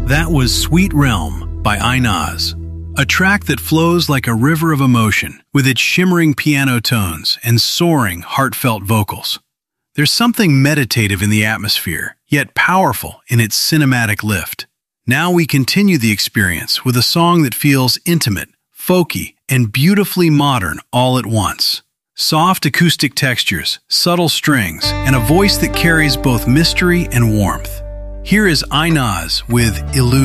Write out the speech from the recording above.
That was Sweet Realm by Inaz, a track that flows like a river of emotion with its shimmering piano tones and soaring, heartfelt vocals. There's something meditative in the atmosphere, yet powerful in its cinematic lift. Now we continue the experience with a song that feels intimate, folky, and beautifully modern all at once. Soft acoustic textures, subtle strings, and a voice that carries both mystery and warmth. Here is Inaz with Illusion.